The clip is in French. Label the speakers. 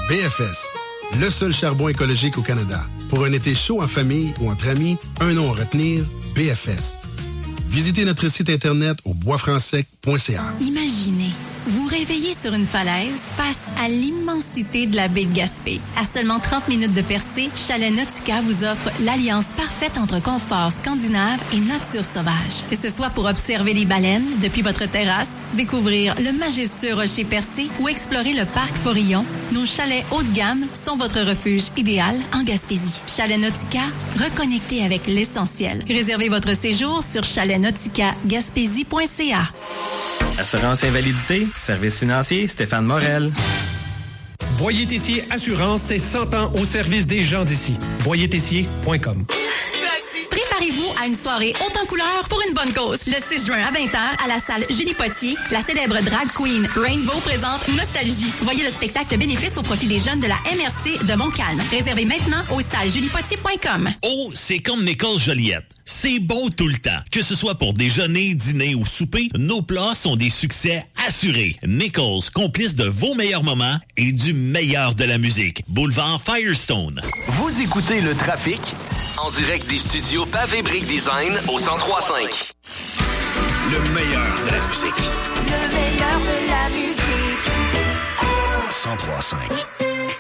Speaker 1: BFS, le seul charbon écologique au Canada. Pour un été chaud en famille ou entre amis, un nom à retenir, BFS. Visitez notre site internet au boisfrancsec.ca.
Speaker 2: Imaginez, vous réveillez sur une falaise face à l'immensité de la baie de Gaspé. À seulement 30 minutes de percée, Chalet Nautica vous offre l'alliance parfaite entre confort scandinave et nature sauvage. Que ce soit pour observer les baleines depuis votre terrasse, découvrir le majestueux rocher percé ou explorer le parc Forillon, nos chalets haut de gamme sont votre refuge idéal en Gaspésie. Chalet Nautica, reconnectez avec l'essentiel. Réservez votre séjour sur chaletnauticaгаspésie.ca.
Speaker 3: Assurance invalidité, service financier, Stéphane Morel.
Speaker 4: Boyer-Tessier Assurance, c'est 100 ans au service des gens d'ici. boyer-tessier.com.
Speaker 2: Préparez-vous à une soirée haute en couleurs pour une bonne cause. Le 6 juin à 20h à la salle Julie Potier, la célèbre drag queen Rainbow présente Nostalgie. Voyez le spectacle bénéfice au profit des jeunes de la MRC de Montcalm. Réservez maintenant au salleJuliePotier.com.
Speaker 5: Oh, c'est comme Nichols Joliette. C'est bon tout le temps. Que ce soit pour déjeuner, dîner ou souper, nos plats sont des succès assurés. Nichols, complice de vos meilleurs moments et du meilleur de la musique. Boulevard Firestone.
Speaker 6: Vous écoutez le trafic en direct des studios Pavé Brick Design au 103.5. Le meilleur de la musique.
Speaker 7: Le meilleur de la musique.
Speaker 6: 103.5.